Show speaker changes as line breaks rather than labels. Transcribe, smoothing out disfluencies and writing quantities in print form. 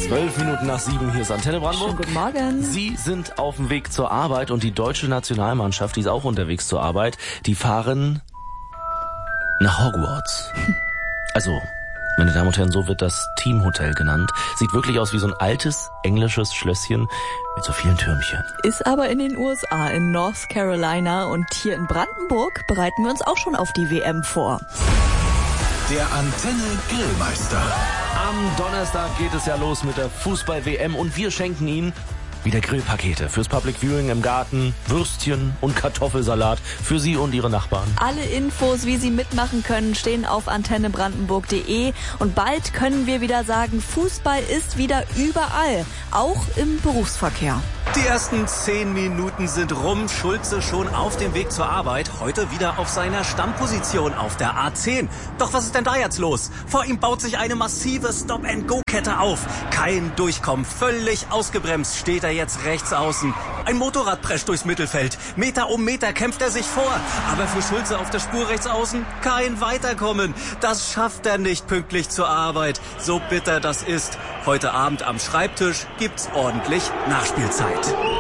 7:12 hier ist Antenne Brandenburg.
Schönen guten Morgen.
Sie sind auf dem Weg zur Arbeit und die deutsche Nationalmannschaft, die ist auch unterwegs zur Arbeit, die fahren nach Hogwarts. Also, meine Damen und Herren, so wird das Teamhotel genannt. Sieht wirklich aus wie so ein altes englisches Schlösschen mit so vielen Türmchen.
Ist aber in den USA, in North Carolina, und hier in Brandenburg bereiten wir uns auch schon auf die WM vor.
Der Antenne Grillmeister.
Am Donnerstag geht es ja los mit der Fußball-WM und wir schenken Ihnen wieder Grillpakete fürs Public Viewing im Garten, Würstchen und Kartoffelsalat für Sie und Ihre Nachbarn.
Alle Infos, wie Sie mitmachen können, stehen auf antennebrandenburg.de und bald können wir wieder sagen, Fußball ist wieder überall, auch im Berufsverkehr.
Die ersten 10 Minuten sind rum, Schulze schon auf dem Weg zur Arbeit, heute wieder auf seiner Stammposition auf der A10. Doch was ist denn da jetzt los? Vor ihm baut sich eine massive Stop-and-Go-Kette auf. Kein Durchkommen, völlig ausgebremst steht er jetzt rechts außen. Ein Motorrad prescht durchs Mittelfeld, Meter um Meter kämpft er sich vor. Aber für Schulze auf der Spur rechts außen kein Weiterkommen. Das schafft er nicht pünktlich zur Arbeit, so bitter das ist. Heute Abend am Schreibtisch gibt's ordentlich Nachspielzeit.